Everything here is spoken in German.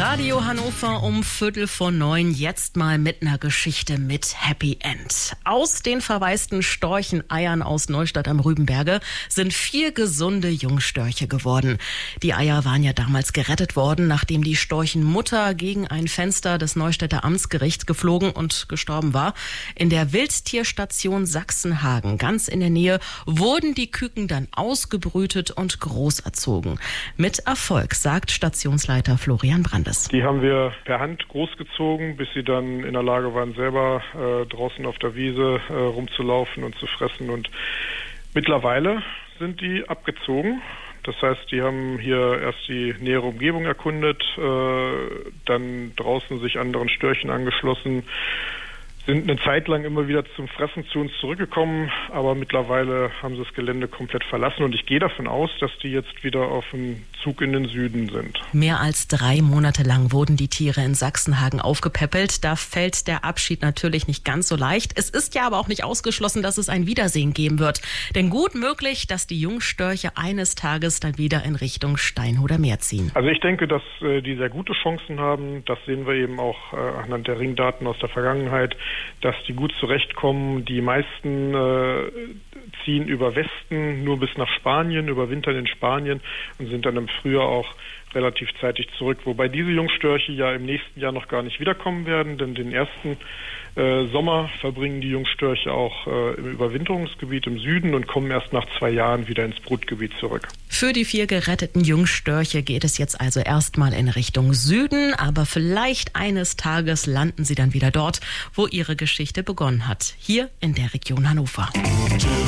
Radio Hannover um 8:45. Jetzt mal mit einer Geschichte mit Happy End. Aus den verwaisten Storcheneiern aus Neustadt am Rübenberge sind 4 gesunde Jungstörche geworden. Die Eier waren ja damals gerettet worden, nachdem die Storchenmutter gegen ein Fenster des Neustädter Amtsgerichts geflogen und gestorben war. In der Wildtierstation Sachsenhagen, ganz in der Nähe, wurden die Küken dann ausgebrütet und großerzogen. Mit Erfolg, sagt Stationsleiter Florian Brandes. Die haben wir per Hand großgezogen, bis sie dann in der Lage waren, selber draußen auf der Wiese rumzulaufen und zu fressen. Und mittlerweile sind die abgezogen. Das heißt, die haben hier erst die nähere Umgebung erkundet, dann draußen sich anderen Störchen angeschlossen, sind eine Zeit lang immer wieder zum Fressen zu uns zurückgekommen, aber mittlerweile haben sie das Gelände komplett verlassen und ich gehe davon aus, dass die jetzt wieder auf dem Zug in den Süden sind. Mehr als 3 Monate lang wurden die Tiere in Sachsenhagen aufgepäppelt. Da fällt der Abschied natürlich nicht ganz so leicht. Es ist ja aber auch nicht ausgeschlossen, dass es ein Wiedersehen geben wird. Denn gut möglich, dass die Jungstörche eines Tages dann wieder in Richtung Steinhuder Meer ziehen. Also ich denke, dass die sehr gute Chancen haben. Das sehen wir eben auch anhand der Ringdaten aus der Vergangenheit, dass die gut zurechtkommen. Die meisten ziehen über Westen nur bis nach Spanien, überwintern in Spanien und sind dann im Frühjahr auch relativ zeitig zurück. Wobei diese Jungstörche ja im nächsten Jahr noch gar nicht wiederkommen werden, denn den ersten Sommer verbringen die Jungstörche auch im Überwinterungsgebiet im Süden und kommen erst nach 2 Jahren wieder ins Brutgebiet zurück. Für die 4 geretteten Jungstörche geht es jetzt also erstmal in Richtung Süden, aber vielleicht eines Tages landen sie dann wieder dort, wo ihre Geschichte begonnen hat, hier in der Region Hannover.